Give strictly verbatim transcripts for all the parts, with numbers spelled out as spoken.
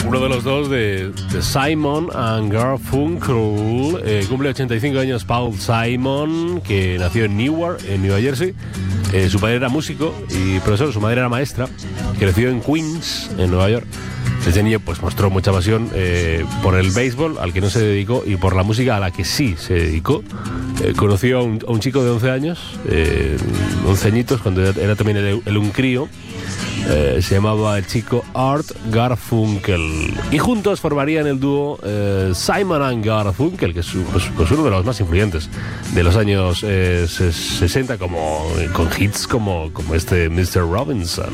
Uno de los dos de, de Simon and Garfunkel. Eh, cumple ochenta y cinco años Paul Simon, que nació en Newark, en Nueva Jersey. Eh, su padre era músico y profesor, su madre era maestra. Creció en Queens, en Nueva York. Desde niño pues mostró mucha pasión eh, por el béisbol, al que no se dedicó, y por la música, a la que sí se dedicó. Eh, conoció a un, a un chico de once años, eh, once añitos, cuando era, era también el, el un crío. Eh, se llamaba el chico Art Garfunkel, y juntos formarían el dúo eh, Simon and Garfunkel, que es pues, pues uno de los más influyentes de los años eh, sesenta, como, con hits como, como este mister Robinson.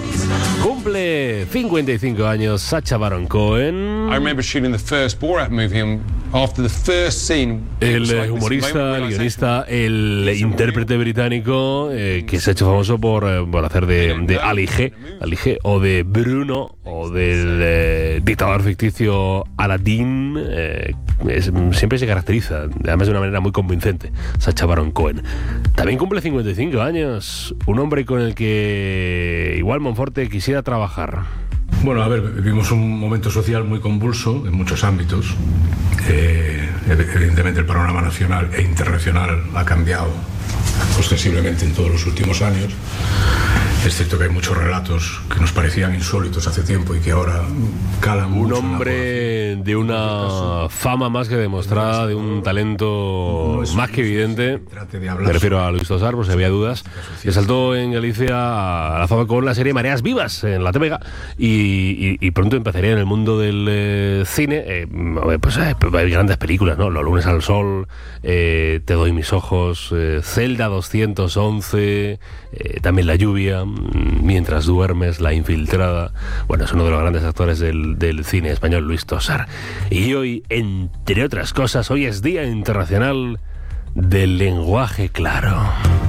Cumple cincuenta y cinco años Sacha Baron Cohen. I remember shooting the first Borat movie, and after the first scene, el like humorista, el guionista, el intérprete británico eh, que se ha hecho famoso por, eh, por hacer de, de Ali G, Ali G, o de Bruno, o del eh, dictador ficticio Aladdin. Eh, es, siempre se caracteriza, además de una manera muy convincente, Sacha Baron Cohen. También cumple cincuenta y cinco años un hombre con el que igual Monforte quisiera trabajar. Bueno, a ver, vivimos un momento social muy convulso en muchos ámbitos. Eh, evidentemente el panorama nacional e internacional ha cambiado ostensiblemente en todos los últimos años. Es cierto que hay muchos relatos que nos parecían insólitos hace tiempo y que ahora calan mucho. Un hombre de una fama más que demostrada, de un talento no más que evidente. Me refiero a Luis Tosar, por si había dudas. Que saltó en Galicia a la fama con la serie Mareas Vivas en la T V G y, y, y pronto empezaría en el mundo del eh, cine. Eh, pues eh, hay grandes películas, ¿no? Los lunes al sol, eh, Te doy mis ojos, eh, Celda doscientos once, eh, también La lluvia, Mientras duermes, La infiltrada. Bueno, es uno de los grandes actores del, del cine español, Luis Tosar. Y hoy, entre otras cosas, hoy es Día Internacional del Lenguaje Claro.